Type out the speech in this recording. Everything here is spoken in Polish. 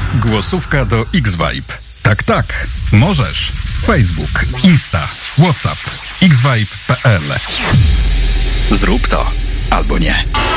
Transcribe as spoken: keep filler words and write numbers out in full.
Głosówka do X-Vibe. Tak, tak, możesz. Facebook, Insta, WhatsApp, xvibe kropka p l. Zrób to albo nie.